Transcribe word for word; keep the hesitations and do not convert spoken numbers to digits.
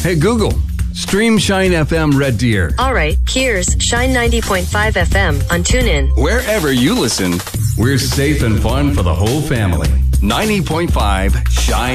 Hey, Google, stream Shine F M Red Deer. All right, here's Shine ninety point five F M on TuneIn. Wherever you listen, We're safe and fun for the whole family. ninety point five Shine.